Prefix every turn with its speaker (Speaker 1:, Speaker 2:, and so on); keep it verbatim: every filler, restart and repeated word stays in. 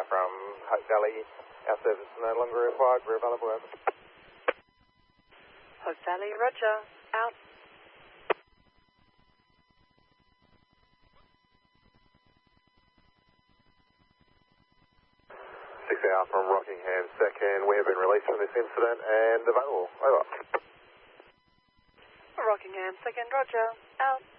Speaker 1: from Hope Valley. Our service is no longer required. We're available. Over.
Speaker 2: Hope Valley, roger. Out.
Speaker 1: six hour from Rockingham, second. We have been released from this incident and available. Over.
Speaker 2: Rockingham, second, roger. Out.